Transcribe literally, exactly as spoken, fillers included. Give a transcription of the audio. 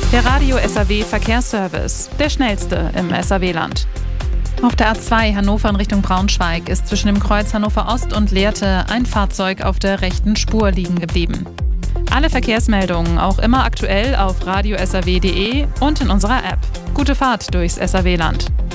Der Radio S A W Verkehrsservice, der schnellste im S A W-Land. Auf der A zwei Hannover in Richtung Braunschweig ist zwischen dem Kreuz Hannover Ost und Lehrte ein Fahrzeug auf der rechten Spur liegen geblieben. Alle Verkehrsmeldungen auch immer aktuell auf radio s a w punkt d e und in unserer App. Gute Fahrt durchs S A W-Land.